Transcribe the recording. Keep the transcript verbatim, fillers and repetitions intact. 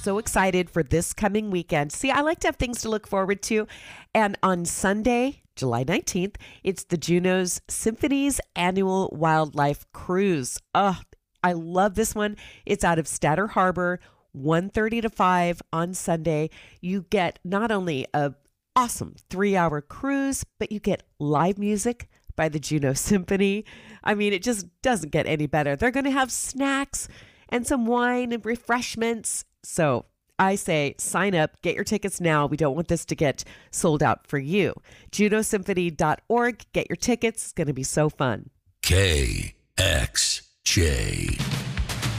so excited for this coming weekend. See, I like to have things to look forward to. And on Sunday, July nineteenth, it's the Juneau's Symphony's annual wildlife cruise. Oh, I love this one. It's out of Statter Harbor, one thirty to five on Sunday. You get not only a awesome three-hour cruise, but you get live music by the Juneau Symphony. I mean, it just doesn't get any better. They're going to have snacks and some wine and refreshments. So I say sign up, get your tickets now. We don't want this to get sold out for you. juneau symphony dot org. Get your tickets. It's going to be so fun. K X J.